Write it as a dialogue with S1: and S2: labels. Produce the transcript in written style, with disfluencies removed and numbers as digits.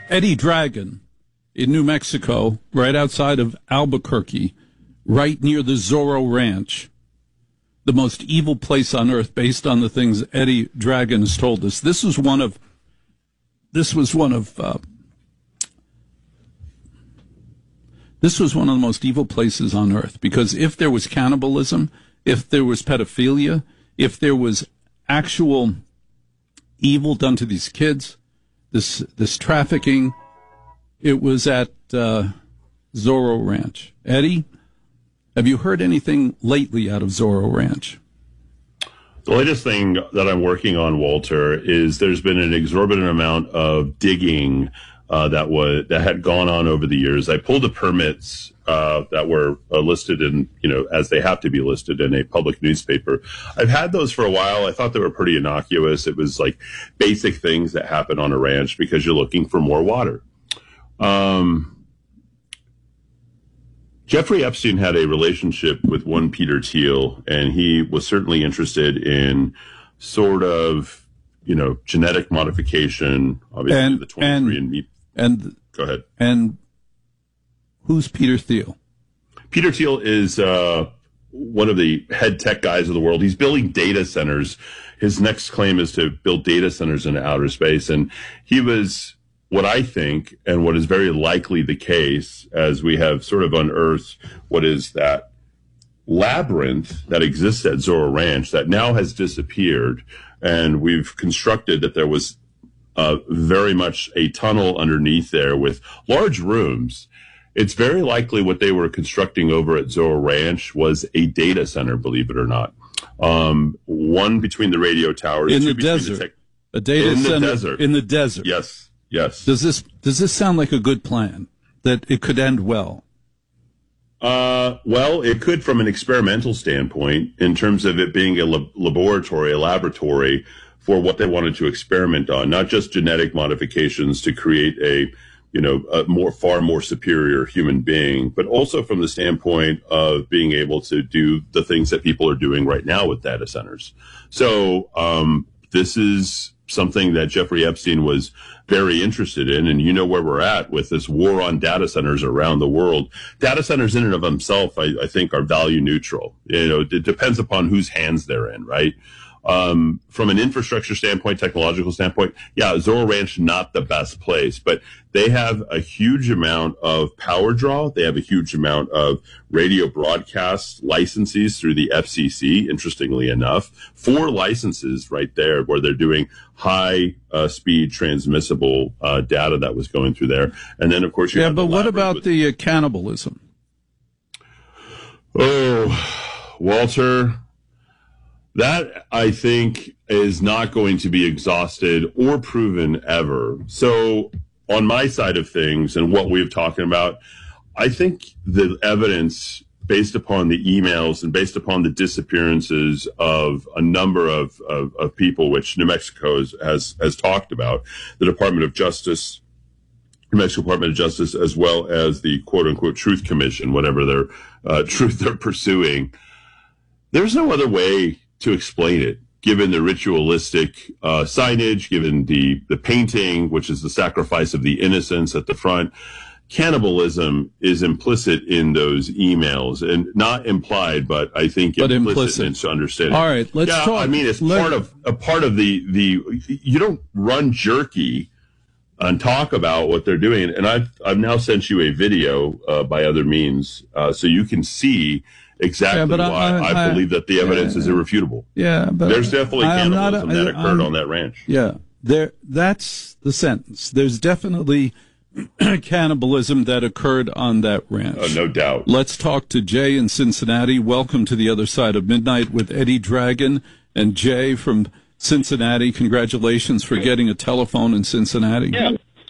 S1: Eddie Dragon in New Mexico, right outside of Albuquerque, right near the Zorro Ranch, the most evil place on earth based on the things Eddie Dragon has told us. This was one of the most evil places on earth, because if there was cannibalism, if there was pedophilia, if there was actual evil done to these kids, this trafficking, it was at Zorro Ranch. Eddie, have you heard anything lately out of Zorro Ranch?
S2: The latest thing that I'm working on, Walter, is there's been an exorbitant amount of digging that had gone on over the years. I pulled the permits that were listed in, as they have to be listed in a public newspaper. I've had those for a while. I thought they were pretty innocuous. It was like basic things that happen on a ranch because you're looking for more water. Jeffrey Epstein had a relationship with one Peter Thiel, and he was certainly interested in sort of, genetic modification, obviously the 23andMe.
S1: And
S2: go ahead.
S1: And who's Peter Thiel?
S2: Peter Thiel is one of the head tech guys of the world. He's building data centers. His next claim is to build data centers in outer space. And he was, what I think, and what is very likely the case, as we have sort of unearthed what is that labyrinth that exists at Zorro Ranch that now has disappeared. And we've constructed that there was very much a tunnel underneath there with large rooms. It's very likely what they were constructing over at Zorro Ranch was a data center, believe it or not. One between the radio towers.
S1: In the desert. A data center in the desert.
S2: Yes. Yes.
S1: Does this sound like a good plan, that it could end well?
S2: Well, it could from an experimental standpoint, in terms of it being a laboratory for what they wanted to experiment on, not just genetic modifications to create a far more superior human being, but also from the standpoint of being able to do the things that people are doing right now with data centers. So, this is something that Jeffrey Epstein was very interested in, and where we're at with this war on data centers around the world. Data centers in and of themselves, I think, are value neutral. It depends upon whose hands they're in, right? From an infrastructure standpoint, technological standpoint, Zorro Ranch, not the best place, but they have a huge amount of power draw. They have a huge amount of radio broadcast licenses through the FCC, interestingly enough. 4 licenses right there where they're doing high speed transmissible data that was going through there. And then, of course,
S1: but what about the cannibalism?
S2: Oh, Walter, that, I think, is not going to be exhausted or proven ever. So on my side of things and what we've talking about, I think the evidence based upon the emails and based upon the disappearances of a number of people, which New Mexico has talked about, the Department of Justice, New Mexico Department of Justice, as well as the quote-unquote Truth Commission, whatever their truth they're pursuing. There's no other way to explain it, given the ritualistic signage, given the painting, which is the sacrifice of the innocents at the front. Cannibalism is implicit in those emails, and not implied, but I think implicit in its understanding.
S1: All right, let's talk.
S2: I mean, it's part of the. You don't run jerky and talk about what they're doing. And I've now sent you a video by other means, so you can see exactly why I believe that the evidence is irrefutable.
S1: Yeah, but
S2: there's definitely cannibalism that occurred on that ranch.
S1: Yeah, that's the sentence. There's definitely cannibalism that occurred on that ranch.
S2: No doubt.
S1: Let's talk to Jay in Cincinnati. Welcome to the other side of midnight with Eddie Dragon and Jay from Cincinnati. Congratulations for getting a telephone in Cincinnati.
S3: Yeah.